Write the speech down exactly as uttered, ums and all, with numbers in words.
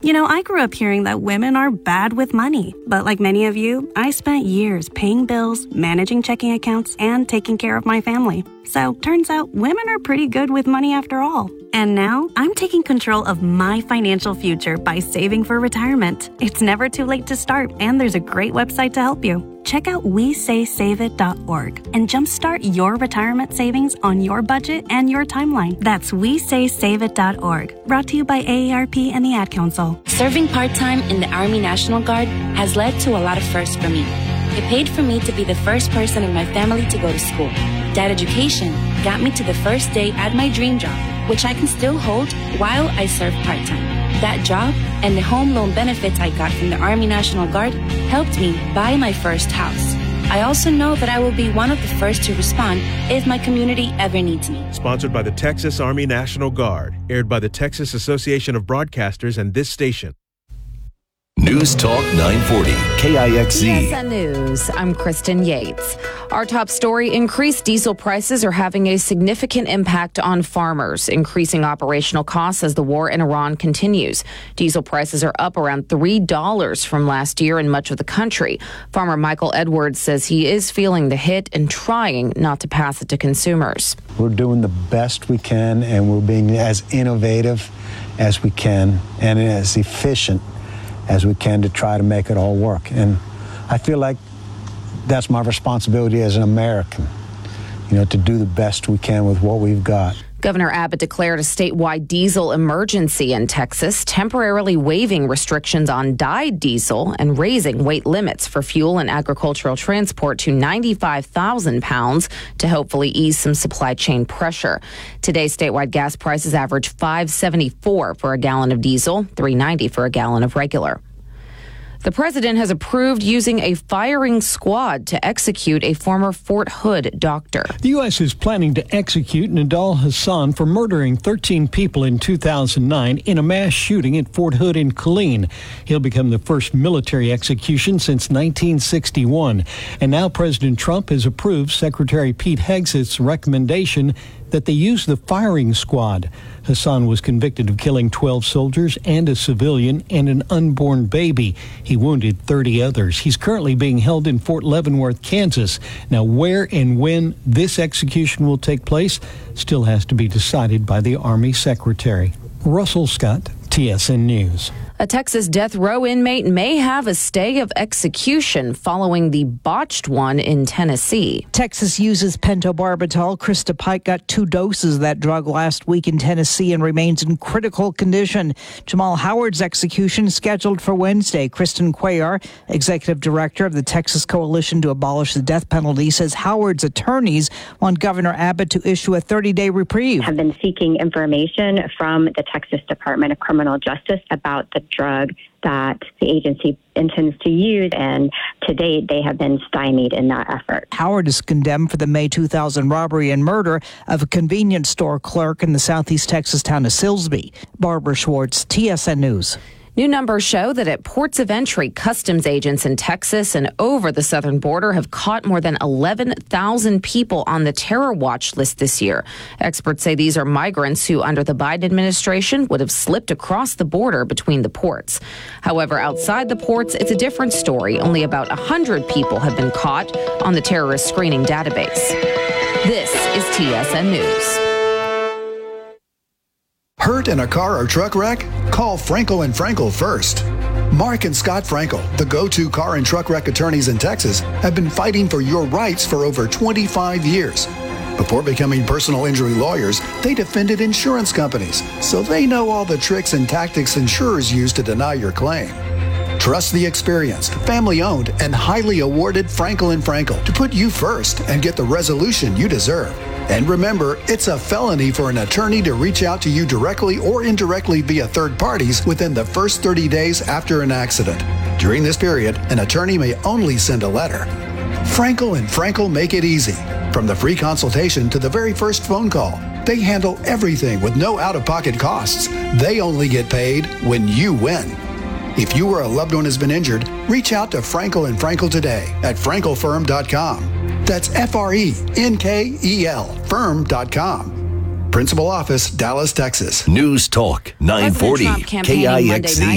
You know, I grew up hearing that women are bad with money. But like many of you, I spent years paying bills, managing checking accounts, and taking care of my family. So, turns out women are pretty good with money after all. And now, I'm taking control of my financial future by saving for retirement. It's never too late to start, and there's a great website to help you. Check out we say save it dot org and jumpstart your retirement savings on your budget and your timeline. That's we say save it dot org. Brought to you by A A R P and the Ad Council. Serving part-time in the Army National Guard has led to a lot of firsts for me. It paid for me to be the first person in my family to go to school. That education got me to the first day at my dream job, which I can still hold while I serve part-time. That job and the home loan benefits I got from the Army National Guard helped me buy my first house. I also know that I will be one of the first to respond if my community ever needs me. Sponsored by the Texas Army National Guard. Aired by the Texas Association of Broadcasters and this station. News Talk nine forty, K I X Z. T S N News, I'm Kristen Yates. Our top story, increased diesel prices are having a significant impact on farmers, increasing operational costs as the war in Iran continues. Diesel prices are up around three dollars from last year in much of the country. Farmer Michael Edwards says he is feeling the hit and trying not to pass it to consumers. We're doing the best we can, and we're being as innovative as we can and as efficient as we can to try to make it all work. And I feel like that's my responsibility as an American, you know, to do the best we can with what we've got. Governor Abbott declared a statewide diesel emergency in Texas, temporarily waiving restrictions on dyed diesel and raising weight limits for fuel and agricultural transport to ninety-five thousand pounds to hopefully ease some supply chain pressure. Today, statewide gas prices average five seventy-four for a gallon of diesel, three ninety for a gallon of regular. The president has approved using a firing squad to execute a former Fort Hood doctor. The U S is planning to execute Nidal Hasan for murdering thirteen people in two thousand nine in a mass shooting at Fort Hood in Killeen. He'll become the first military execution since nineteen sixty-one. And now President Trump has approved Secretary Pete Hegseth's recommendation that they use the firing squad. Hasan was convicted of killing twelve soldiers and a civilian and an unborn baby. He wounded thirty others. He's currently being held in Fort Leavenworth, Kansas. Now, where and when this execution will take place still has to be decided by the Army Secretary. Russell Scott, T S N News. A Texas death row inmate may have a stay of execution following the botched one in Tennessee. Texas uses pentobarbital. Krista Pike got two doses of that drug last week in Tennessee and remains in critical condition. Jamal Howard's execution is scheduled for Wednesday. Kristen Cuellar, executive director of the Texas Coalition to Abolish the Death Penalty, says Howard's attorneys want Governor Abbott to issue a thirty-day reprieve. Have been seeking information from the Texas Department of Criminal Justice about the drug that the agency intends to use, and to date, they have been stymied in that effort. Howard is condemned for the May two thousand robbery and murder of a convenience store clerk in the southeast Texas town of Silsbee. Barbara Schwartz, T S N News. New numbers show that at ports of entry, customs agents in Texas and over the southern border have caught more than eleven thousand people on the terror watch list this year. Experts say these are migrants who, under the Biden administration, would have slipped across the border between the ports. However, outside the ports, it's a different story. Only about one hundred people have been caught on the terrorist screening database. This is T S N News. Hurt in a car or truck wreck? Call Frankel and Frankel first. Mark and Scott Frankel, the go-to car and truck wreck attorneys in Texas, have been fighting for your rights for over twenty-five years. Before becoming personal injury lawyers, they defended insurance companies, so they know all the tricks and tactics insurers use to deny your claim. Trust the experienced, family-owned, and highly awarded Frankel and Frankel to put you first and get the resolution you deserve. And remember, it's a felony for an attorney to reach out to you directly or indirectly via third parties within the first thirty days after an accident. During this period, an attorney may only send a letter. Frankel and Frankel make it easy. From the free consultation to the very first phone call, they handle everything with no out-of-pocket costs. They only get paid when you win. If you or a loved one has been injured, reach out to Frankel and Frankel today at frankel firm dot com. That's F R E N K E L firm dot com. Principal office, Dallas, Texas. News Talk nine forty, K I X Z.